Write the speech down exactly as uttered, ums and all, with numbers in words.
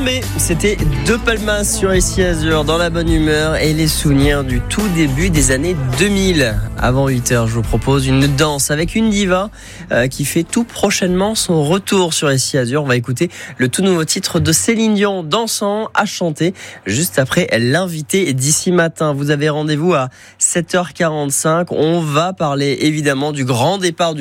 tombé, c'était De Palmas sur Ici Azur, dans la bonne humeur et les souvenirs du tout début des années deux mille. Avant huit heures, je vous propose une danse avec une diva euh, qui fait tout prochainement son retour sur Ici Azur. On va écouter le tout nouveau titre de Céline Dion, Dansant, à chanter juste après l'invité d'ici matin. Vous avez rendez-vous à sept heures quarante-cinq. On va parler évidemment du grand départ du